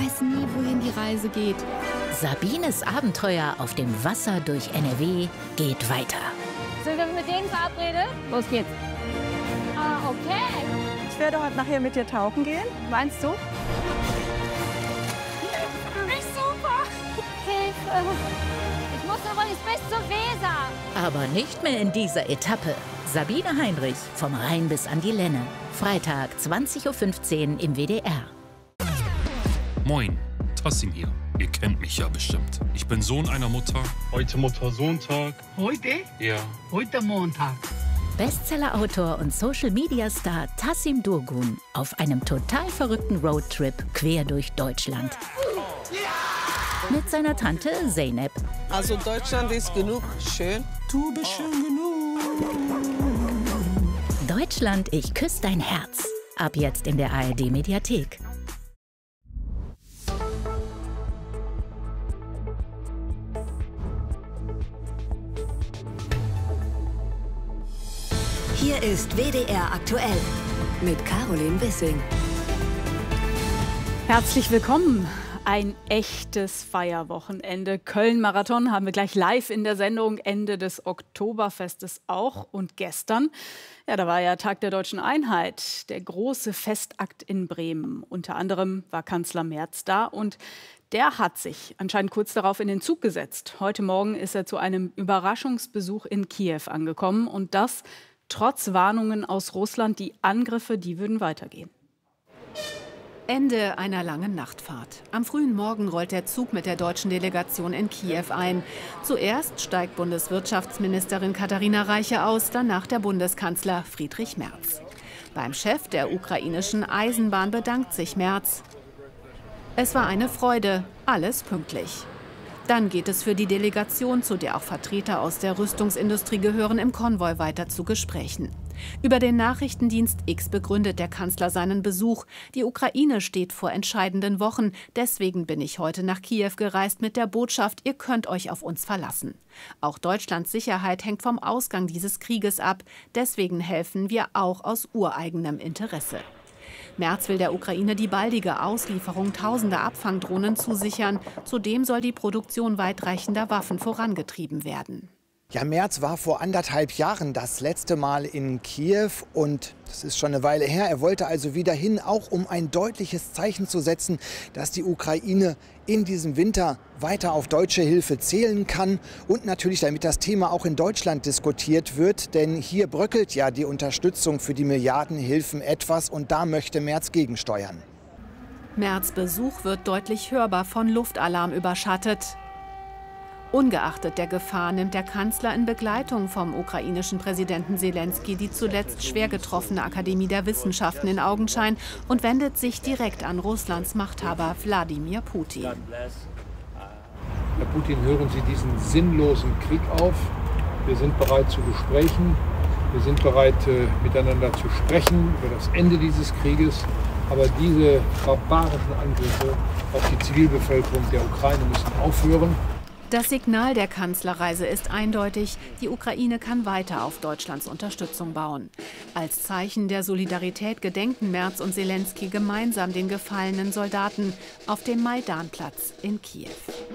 weiß nie, wohin die Reise geht. Sabines Abenteuer auf dem Wasser durch NRW geht weiter. Sind wir mit denen verabredet? Los geht's. Ah, okay. Ich werde heute nachher mit dir tauchen gehen. Meinst du? Nicht super. Hilfe. Ich muss übrigens bis zur Weser. Aber nicht mehr in dieser Etappe. Sabine Heinrich, vom Rhein bis an die Lenne. Freitag, 20:15 Uhr im WDR. Moin, Tassim hier. Ihr kennt mich ja bestimmt. Ich bin Sohn einer Mutter. Heute Mutter-Sohn-Tag. Heute? Ja. Heute Montag. Bestseller-Autor und Social-Media-Star Tassim Durgun auf einem total verrückten Roadtrip quer durch Deutschland. Mit seiner Tante Zeynep. Also Deutschland ist genug schön. Du bist schön genug. Deutschland, ich küsse dein Herz. Ab jetzt in der ARD-Mediathek. Hier ist WDR aktuell mit Caroline Wissing. Herzlich willkommen. Ein echtes Feierwochenende. Köln-Marathon haben wir gleich live in der Sendung, Ende des Oktoberfestes auch. Und gestern, ja, da war ja Tag der Deutschen Einheit, der große Festakt in Bremen. Unter anderem war Kanzler Merz da und der hat sich anscheinend kurz darauf in den Zug gesetzt. Heute Morgen ist er zu einem Überraschungsbesuch in Kiew angekommen und das trotz Warnungen aus Russland, die Angriffe, die würden weitergehen. Ende einer langen Nachtfahrt. Am frühen Morgen rollt der Zug mit der deutschen Delegation in Kiew ein. Zuerst steigt Bundeswirtschaftsministerin Katharina Reiche aus, danach der Bundeskanzler Friedrich Merz. Beim Chef der ukrainischen Eisenbahn bedankt sich Merz. Es war eine Freude, alles pünktlich. Dann geht es für die Delegation, zu der auch Vertreter aus der Rüstungsindustrie gehören, im Konvoi weiter zu Gesprächen. Über den Nachrichtendienst X begründet der Kanzler seinen Besuch. Die Ukraine steht vor entscheidenden Wochen. Deswegen bin ich heute nach Kiew gereist mit der Botschaft, ihr könnt euch auf uns verlassen. Auch Deutschlands Sicherheit hängt vom Ausgang dieses Krieges ab. Deswegen helfen wir auch aus ureigenem Interesse. Merz will der Ukraine die baldige Auslieferung tausender Abfangdrohnen zusichern. Zudem soll die Produktion weitreichender Waffen vorangetrieben werden. Ja, Merz war vor 1,5 Jahren das letzte Mal in Kiew und das ist schon eine Weile her. Er wollte also wieder hin, auch um ein deutliches Zeichen zu setzen, dass die Ukraine in diesem Winter weiter auf deutsche Hilfe zählen kann und natürlich damit das Thema auch in Deutschland diskutiert wird, denn hier bröckelt ja die Unterstützung für die Milliardenhilfen etwas und da möchte Merz gegensteuern. Merz' Besuch wird deutlich hörbar von Luftalarm überschattet. Ungeachtet der Gefahr nimmt der Kanzler in Begleitung vom ukrainischen Präsidenten Selenskyj die zuletzt schwer getroffene Akademie der Wissenschaften in Augenschein und wendet sich direkt an Russlands Machthaber Wladimir Putin. Herr Putin, hören Sie diesen sinnlosen Krieg auf. Wir sind bereit zu Gesprächen. Wir sind bereit, miteinander zu sprechen über das Ende dieses Krieges. Aber diese barbarischen Angriffe auf die Zivilbevölkerung der Ukraine müssen aufhören. Das Signal der Kanzlerreise ist eindeutig, die Ukraine kann weiter auf Deutschlands Unterstützung bauen. Als Zeichen der Solidarität gedenken Merz und Selenskyj gemeinsam den gefallenen Soldaten auf dem Maidanplatz in Kiew.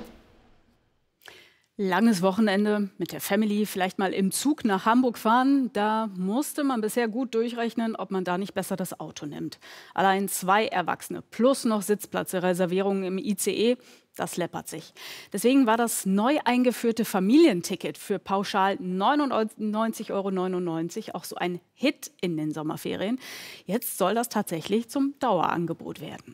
Langes Wochenende mit der Family, vielleicht mal im Zug nach Hamburg fahren. Da musste man bisher gut durchrechnen, ob man da nicht besser das Auto nimmt. Allein 2 Erwachsene plus noch Sitzplatzreservierungen im ICE, das läppert sich. Deswegen war das neu eingeführte Familienticket für pauschal 99,99 € auch so ein Hit in den Sommerferien. Jetzt soll das tatsächlich zum Dauerangebot werden.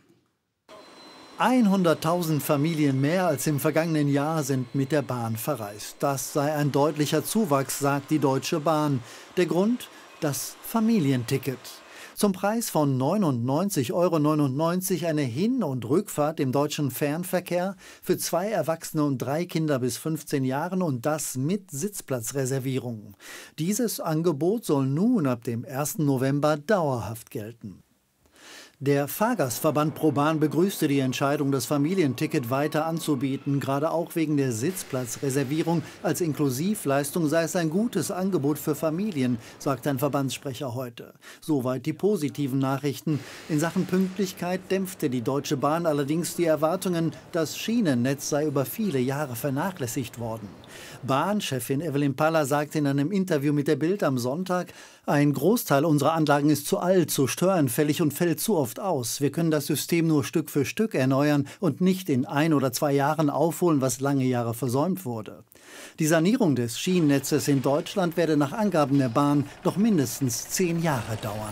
100.000 Familien mehr als im vergangenen Jahr sind mit der Bahn verreist. Das sei ein deutlicher Zuwachs, sagt die Deutsche Bahn. Der Grund? Das Familienticket. Zum Preis von 99,99 € eine Hin- und Rückfahrt im deutschen Fernverkehr für 2 Erwachsene und 3 Kinder bis 15 Jahren und das mit Sitzplatzreservierung. Dieses Angebot soll nun ab dem 1. November dauerhaft gelten. Der Fahrgastverband ProBahn begrüßte die Entscheidung, das Familienticket weiter anzubieten. Gerade auch wegen der Sitzplatzreservierung als Inklusivleistung sei es ein gutes Angebot für Familien, sagt ein Verbandssprecher heute. Soweit die positiven Nachrichten. In Sachen Pünktlichkeit dämpfte die Deutsche Bahn allerdings die Erwartungen, das Schienennetz sei über viele Jahre vernachlässigt worden. Bahnchefin Evelyn Paller sagte in einem Interview mit der Bild am Sonntag, ein Großteil unserer Anlagen ist zu alt, zu störanfällig und fällt zu oft aus. Wir können das System nur Stück für Stück erneuern und nicht in 1 oder 2 Jahren aufholen, was lange Jahre versäumt wurde. Die Sanierung des Schienennetzes in Deutschland werde nach Angaben der Bahn noch mindestens 10 Jahre dauern.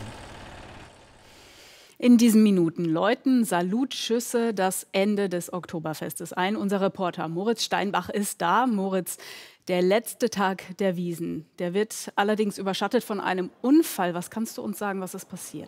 In diesen Minuten läuten Salutschüsse das Ende des Oktoberfestes ein. Unser Reporter Moritz Steinbach ist da. Moritz, der letzte Tag der Wiesn, der wird allerdings überschattet von einem Unfall. Was kannst du uns sagen, was ist passiert?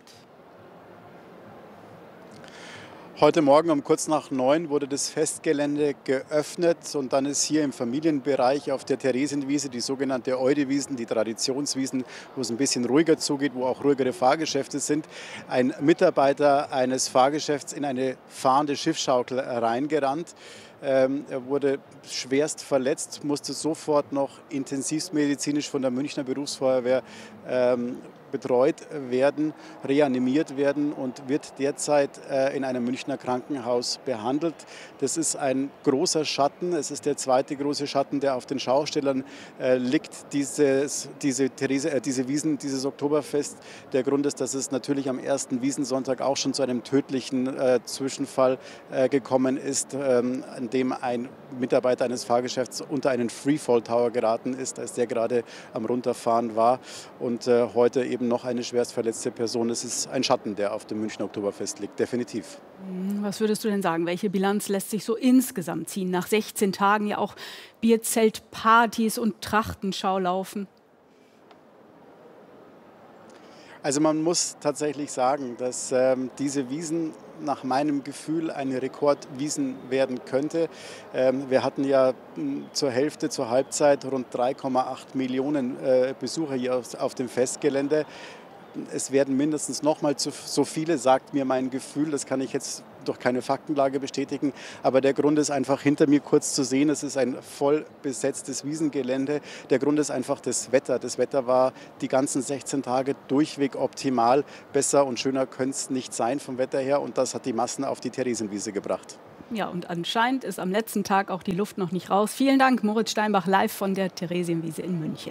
Heute Morgen um kurz nach 9 wurde das Festgelände geöffnet und dann ist hier im Familienbereich auf der Theresienwiese, die sogenannte Eudewiesen, die Traditionswiesen, wo es ein bisschen ruhiger zugeht, wo auch ruhigere Fahrgeschäfte sind, ein Mitarbeiter eines Fahrgeschäfts in eine fahrende Schiffsschaukel reingerannt. Er wurde schwerst verletzt, musste sofort noch intensivmedizinisch von der Münchner Berufsfeuerwehr betreut werden, reanimiert werden und wird derzeit in einem Münchner Krankenhaus behandelt. Das ist ein großer Schatten. Es ist der zweite große Schatten, der auf den Schaustellern liegt, diese Wiesn, dieses Oktoberfest. Der Grund ist, dass es natürlich am ersten Wiesnsonntag auch schon zu einem tödlichen Zwischenfall gekommen ist, an dem ein Mitarbeiter eines Fahrgeschäfts unter einen Freefall Tower geraten ist, als der gerade am Runterfahren war. Und heute eben noch eine schwerst verletzte Person. Es ist ein Schatten, der auf dem Münchner Oktoberfest liegt, definitiv. Was würdest du denn sagen? Welche Bilanz lässt sich so insgesamt ziehen? Nach 16 Tagen ja auch Bierzeltpartys und Trachtenschau laufen. Also man muss tatsächlich sagen, dass diese Wiesn nach meinem Gefühl eine Rekordwiesn werden könnte. Wir hatten ja zur Hälfte, zur Halbzeit rund 3,8 Millionen Besucher hier auf dem Festgelände. Es werden mindestens noch mal so viele, sagt mir mein Gefühl. Das kann ich jetzt durch keine Faktenlage bestätigen. Aber der Grund ist einfach hinter mir kurz zu sehen. Es ist ein voll besetztes Wiesengelände. Der Grund ist einfach das Wetter. Das Wetter war die ganzen 16 Tage durchweg optimal. Besser und schöner könnte es nicht sein vom Wetter her. Und das hat die Massen auf die Theresienwiese gebracht. Ja, und anscheinend ist am letzten Tag auch die Luft noch nicht raus. Vielen Dank, Moritz Steinbach, live von der Theresienwiese in München.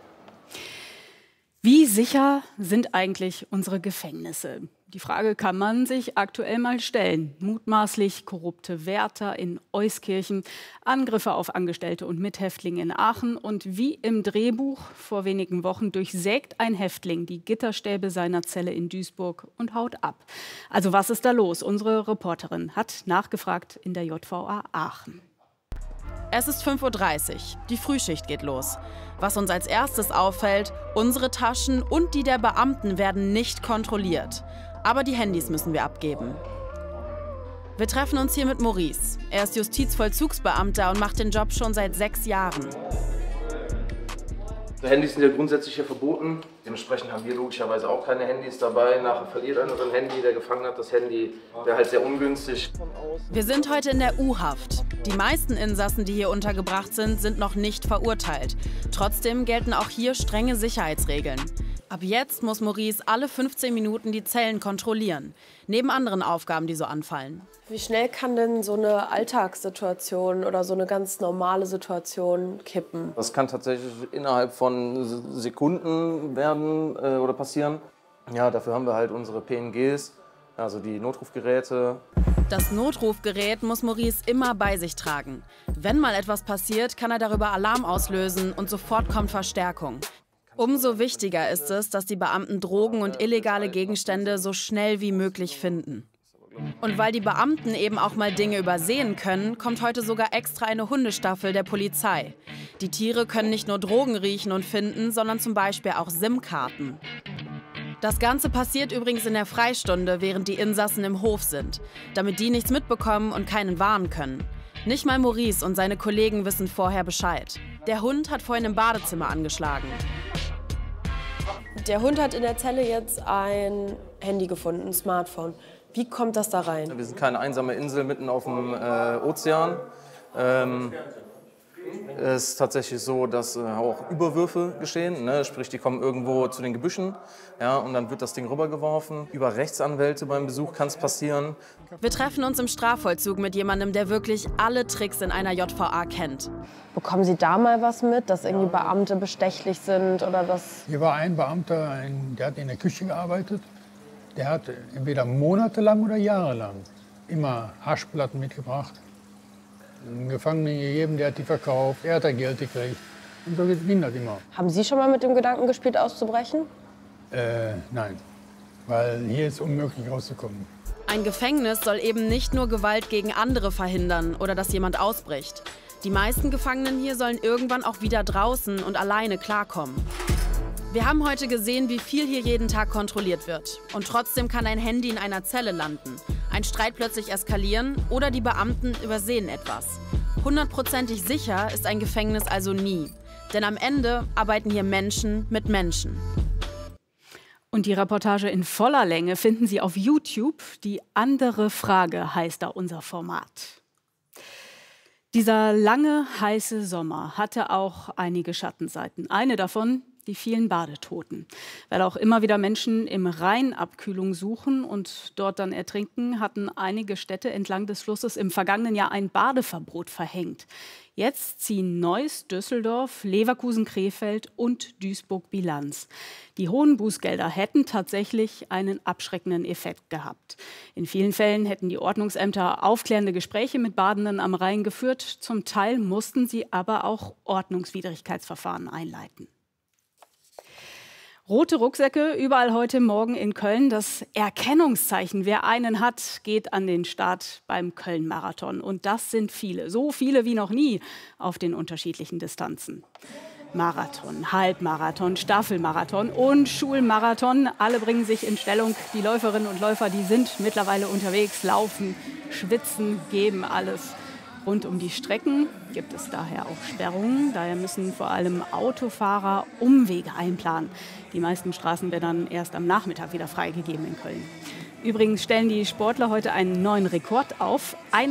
Wie sicher sind eigentlich unsere Gefängnisse? Die Frage kann man sich aktuell mal stellen. Mutmaßlich korrupte Wärter in Euskirchen, Angriffe auf Angestellte und Mithäftlinge in Aachen und wie im Drehbuch vor wenigen Wochen durchsägt ein Häftling die Gitterstäbe seiner Zelle in Duisburg und haut ab. Also was ist da los? Unsere Reporterin hat nachgefragt in der JVA Aachen. Es ist 5:30 Uhr, die Frühschicht geht los. Was uns als erstes auffällt, unsere Taschen und die der Beamten werden nicht kontrolliert. Aber die Handys müssen wir abgeben. Wir treffen uns hier mit Maurice. Er ist Justizvollzugsbeamter und macht den Job schon seit 6 Jahren. Handys sind ja grundsätzlich hier verboten. Dementsprechend haben wir logischerweise auch keine Handys dabei. Nachher verliert einer sein Handy, der gefangen hat das Handy. Wäre halt sehr ungünstig. Wir sind heute in der U-Haft. Die meisten Insassen, die hier untergebracht sind, sind noch nicht verurteilt. Trotzdem gelten auch hier strenge Sicherheitsregeln. Ab jetzt muss Maurice alle 15 Minuten die Zellen kontrollieren. Neben anderen Aufgaben, die so anfallen. Wie schnell kann denn so eine Alltagssituation oder so eine ganz normale Situation kippen? Das kann tatsächlich innerhalb von Sekunden werden oder passieren. Ja, dafür haben wir halt unsere PNGs, also die Notrufgeräte. Das Notrufgerät muss Maurice immer bei sich tragen. Wenn mal etwas passiert, kann er darüber Alarm auslösen und sofort kommt Verstärkung. Umso wichtiger ist es, dass die Beamten Drogen und illegale Gegenstände so schnell wie möglich finden. Und weil die Beamten eben auch mal Dinge übersehen können, kommt heute sogar extra eine Hundestaffel der Polizei. Die Tiere können nicht nur Drogen riechen und finden, sondern zum Beispiel auch SIM-Karten. Das Ganze passiert übrigens in der Freistunde, während die Insassen im Hof sind, damit die nichts mitbekommen und keinen warnen können. Nicht mal Maurice und seine Kollegen wissen vorher Bescheid. Der Hund hat vorhin im Badezimmer angeschlagen. Der Hund hat in der Zelle jetzt ein Handy gefunden, ein Smartphone. Wie kommt das da rein? Wir sind keine einsame Insel mitten auf dem Ozean. Es ist tatsächlich so, dass auch Überwürfe geschehen, ne? Sprich, die kommen irgendwo zu den Gebüschen, ja, und dann wird das Ding rübergeworfen. Über Rechtsanwälte beim Besuch kann es passieren. Wir treffen uns im Strafvollzug mit jemandem, der wirklich alle Tricks in einer JVA kennt. Bekommen Sie da mal was mit, dass irgendwie Beamte bestechlich sind oder das? Hier war ein Beamter, der hat in der Küche gearbeitet. Der hat entweder monatelang oder jahrelang immer Haschplatten mitgebracht. Einen Gefangenen gegeben, der hat die verkauft, er hat da Geld gekriegt. Und so ging das immer. Haben Sie schon mal mit dem Gedanken gespielt, auszubrechen? Nein, weil hier ist unmöglich rauszukommen. Ein Gefängnis soll eben nicht nur Gewalt gegen andere verhindern oder dass jemand ausbricht. Die meisten Gefangenen hier sollen irgendwann auch wieder draußen und alleine klarkommen. Wir haben heute gesehen, wie viel hier jeden Tag kontrolliert wird. Und trotzdem kann ein Handy in einer Zelle landen, ein Streit plötzlich eskalieren oder die Beamten übersehen etwas. 100%ig sicher ist ein Gefängnis also nie. Denn am Ende arbeiten hier Menschen mit Menschen. Und die Reportage in voller Länge finden Sie auf YouTube. Die andere Frage heißt da unser Format. Dieser lange, heiße Sommer hatte auch einige Schattenseiten. Eine davon: die vielen Badetoten. Weil auch immer wieder Menschen im Rhein Abkühlung suchen und dort dann ertrinken, hatten einige Städte entlang des Flusses im vergangenen Jahr ein Badeverbot verhängt. Jetzt ziehen Neuss, Düsseldorf, Leverkusen, Krefeld und Duisburg Bilanz. Die hohen Bußgelder hätten tatsächlich einen abschreckenden Effekt gehabt. In vielen Fällen hätten die Ordnungsämter aufklärende Gespräche mit Badenden am Rhein geführt. Zum Teil mussten sie aber auch Ordnungswidrigkeitsverfahren einleiten. Rote Rucksäcke, überall heute Morgen in Köln. Das Erkennungszeichen, wer einen hat, geht an den Start beim Köln-Marathon. Und das sind viele, so viele wie noch nie auf den unterschiedlichen Distanzen. Marathon, Halbmarathon, Staffelmarathon und Schulmarathon. Alle bringen sich in Stellung. Die Läuferinnen und Läufer, die sind mittlerweile unterwegs, laufen, schwitzen, geben alles. Rund um die Strecken gibt es daher auch Sperrungen. Daher müssen vor allem Autofahrer Umwege einplanen. Die meisten Straßen werden dann erst am Nachmittag wieder freigegeben in Köln. Übrigens stellen die Sportler heute einen neuen Rekord auf.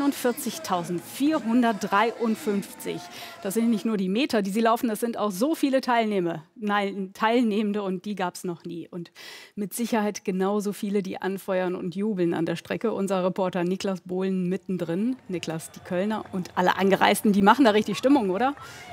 41.453. Das sind nicht nur die Meter, die sie laufen, das sind auch so viele Teilnehmende und die gab es noch nie. Und mit Sicherheit genauso viele, die anfeuern und jubeln an der Strecke. Unser Reporter Niklas Bohlen mittendrin. Niklas, die Kölner und alle Angereisten, die machen da richtig Stimmung, oder?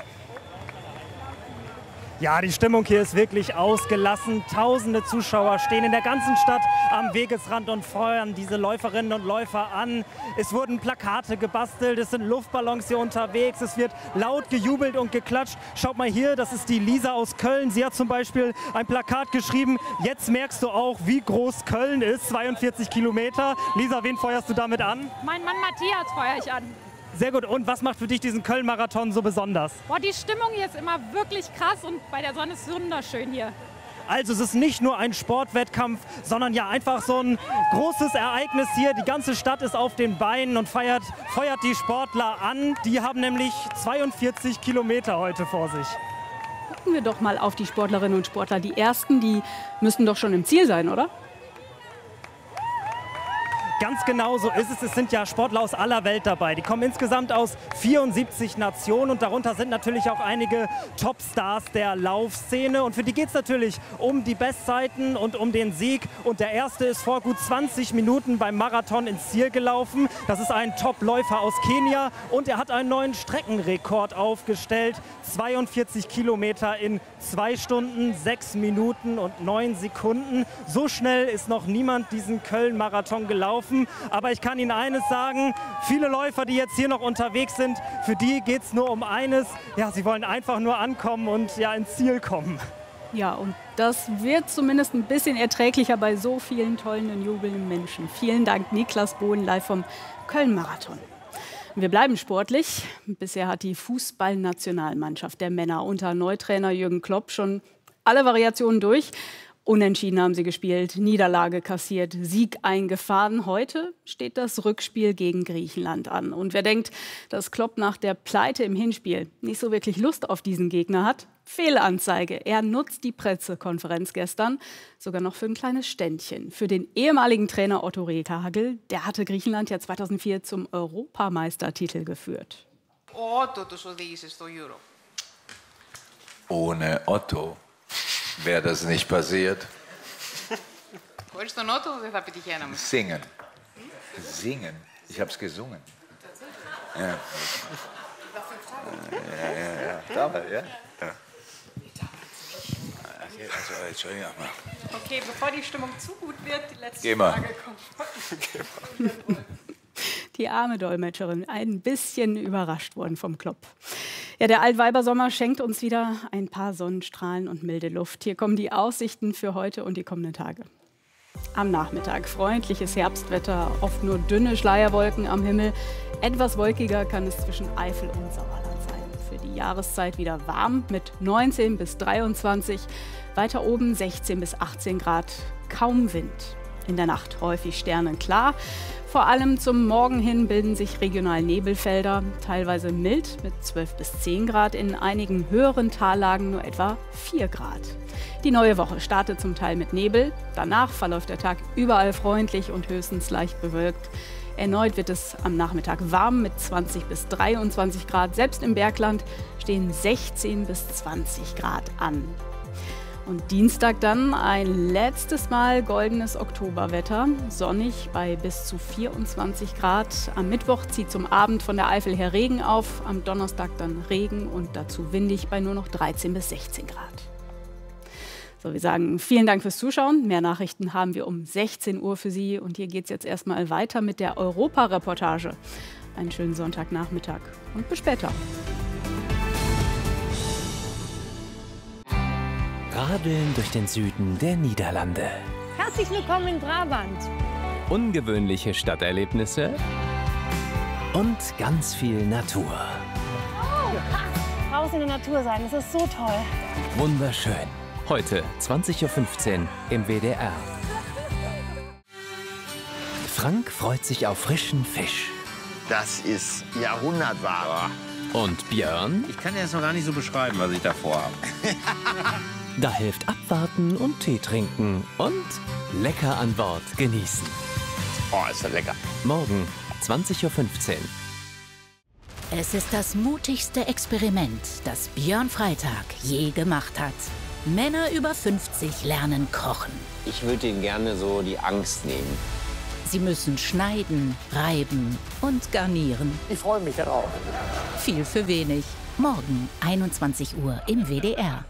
Ja, die Stimmung hier ist wirklich ausgelassen. Tausende Zuschauer stehen in der ganzen Stadt am Wegesrand und feuern diese Läuferinnen und Läufer an. Es wurden Plakate gebastelt, es sind Luftballons hier unterwegs, es wird laut gejubelt und geklatscht. Schaut mal hier, das ist die Lisa aus Köln. Sie hat zum Beispiel ein Plakat geschrieben: Jetzt merkst du auch, wie groß Köln ist, 42 Kilometer. Lisa, wen feuerst du damit an? Mein Mann Matthias feuere ich an. Sehr gut. Und was macht für dich diesen Köln-Marathon so besonders? Boah, die Stimmung hier ist immer wirklich krass und bei der Sonne ist es wunderschön hier. Also es ist nicht nur ein Sportwettkampf, sondern ja einfach so ein großes Ereignis hier. Die ganze Stadt ist auf den Beinen und feuert die Sportler an. Die haben nämlich 42 Kilometer heute vor sich. Gucken wir doch mal auf die Sportlerinnen und Sportler. Die ersten, die müssten doch schon im Ziel sein, oder? Ganz genau so ist es. Es sind ja Sportler aus aller Welt dabei. Die kommen insgesamt aus 74 Nationen und darunter sind natürlich auch einige Topstars der Laufszene. Und für die geht es natürlich um die Bestzeiten und um den Sieg. Und der erste ist vor gut 20 Minuten beim Marathon ins Ziel gelaufen. Das ist ein Top-Läufer aus Kenia und er hat einen neuen Streckenrekord aufgestellt. 42 Kilometer in 2 Stunden, 6 Minuten und 9 Sekunden. So schnell ist noch niemand diesen Köln-Marathon gelaufen. Aber ich kann Ihnen eines sagen: Viele Läufer, die jetzt hier noch unterwegs sind, für die geht es nur um eines. Ja, sie wollen einfach nur ankommen und ja ins Ziel kommen. Ja, und das wird zumindest ein bisschen erträglicher bei so vielen tollen und jubelnden Menschen. Vielen Dank, Niklas Bohlen, live vom Köln-Marathon. Wir bleiben sportlich. Bisher hat die Fußballnationalmannschaft der Männer unter Neutrainer Jürgen Klopp schon alle Variationen durch. Unentschieden haben sie gespielt, Niederlage kassiert, Sieg eingefahren. Heute steht das Rückspiel gegen Griechenland an. Und wer denkt, dass Klopp nach der Pleite im Hinspiel nicht so wirklich Lust auf diesen Gegner hat, Fehlanzeige. Er nutzt die Pressekonferenz gestern sogar noch für ein kleines Ständchen. Für den ehemaligen Trainer Otto Rehhagel, der hatte Griechenland ja 2004 zum Europameistertitel geführt. Ohne Otto wäre das nicht passiert. Singen. Singen. Ich habe es gesungen. Ja. Damals, ja. Also, Entschuldigung. Okay, bevor die Stimmung zu gut wird, die letzte Geh mal. Frage kommt. Die arme Dolmetscherin, ein bisschen überrascht worden vom Klopp. Ja, der Altweibersommer schenkt uns wieder ein paar Sonnenstrahlen und milde Luft. Hier kommen die Aussichten für heute und die kommenden Tage. Am Nachmittag freundliches Herbstwetter, oft nur dünne Schleierwolken am Himmel. Etwas wolkiger kann es zwischen Eifel und Sauerland sein. Für die Jahreszeit wieder warm mit 19 bis 23, weiter oben 16 bis 18 Grad, kaum Wind. In der Nacht häufig sternenklar. Vor allem zum Morgen hin bilden sich regional Nebelfelder, teilweise mild mit 12 bis 10 Grad, in einigen höheren Tallagen nur etwa 4 Grad. Die neue Woche startet zum Teil mit Nebel, danach verläuft der Tag überall freundlich und höchstens leicht bewölkt. Erneut wird es am Nachmittag warm mit 20 bis 23 Grad, selbst im Bergland stehen 16 bis 20 Grad an. Und Dienstag dann ein letztes Mal goldenes Oktoberwetter, sonnig bei bis zu 24 Grad. Am Mittwoch zieht zum Abend von der Eifel her Regen auf, am Donnerstag dann Regen und dazu windig bei nur noch 13 bis 16 Grad. So, wir sagen vielen Dank fürs Zuschauen. Mehr Nachrichten haben wir um 16 Uhr für Sie. Und hier geht es jetzt erstmal weiter mit der Europa-Reportage. Einen schönen Sonntagnachmittag und bis später. Radeln durch den Süden der Niederlande. Herzlich willkommen in Brabant. Ungewöhnliche Stadterlebnisse und ganz viel Natur. Oh, draußen in der Natur sein, das ist so toll. Wunderschön. Heute 20:15 Uhr im WDR. Frank freut sich auf frischen Fisch. Das ist Jahrhundertware. Und Björn? Ich kann dir das noch gar nicht so beschreiben, was ich davor habe. Da hilft abwarten und Tee trinken und lecker an Bord genießen. Oh, ist ja lecker. Morgen 20:15 Uhr. Es ist das mutigste Experiment, das Björn Freitag je gemacht hat. Männer über 50 lernen kochen. Ich würde ihnen gerne so die Angst nehmen. Sie müssen schneiden, reiben und garnieren. Ich freue mich darauf. Viel für wenig. Morgen 21 Uhr im WDR.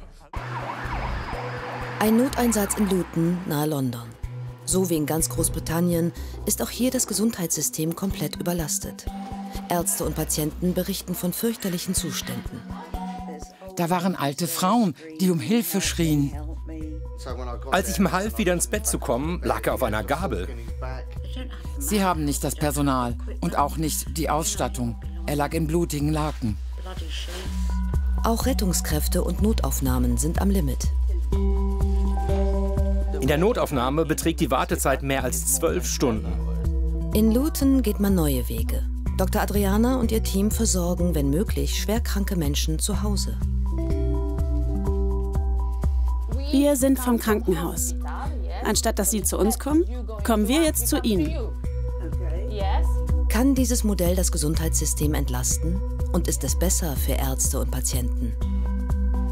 Ein Noteinsatz in Luton nahe London. So wie in ganz Großbritannien ist auch hier das Gesundheitssystem komplett überlastet. Ärzte und Patienten berichten von fürchterlichen Zuständen. Da waren alte Frauen, die um Hilfe schrien. Als ich ihm half, wieder ins Bett zu kommen, lag er auf einer Gabel. Sie haben nicht das Personal und auch nicht die Ausstattung. Er lag in blutigen Laken. Auch Rettungskräfte und Notaufnahmen sind am Limit. In der Notaufnahme beträgt die Wartezeit mehr als 12 Stunden. In Luton geht man neue Wege. Dr. Adriana und ihr Team versorgen, wenn möglich, schwerkranke Menschen zu Hause. Wir sind vom Krankenhaus. Anstatt dass Sie zu uns kommen, kommen wir jetzt zu Ihnen. Kann dieses Modell das Gesundheitssystem entlasten? Und ist es besser für Ärzte und Patienten?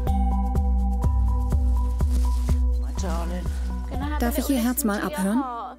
Darf ich Ihr Herz mal abhören?